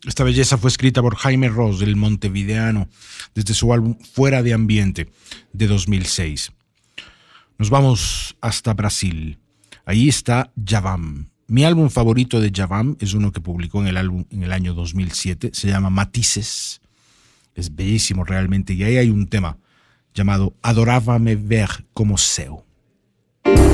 Esta belleza fue escrita por Jaime Ross, el montevideano, desde su álbum Fuera de Ambiente de 2006. Nos vamos hasta Brasil. Ahí está Djavan. Mi álbum favorito de Djavan es uno que publicó en el año 2007. Se llama Matices. Es bellísimo realmente. Y ahí hay un tema llamado Adorava Me Ver Como Seu.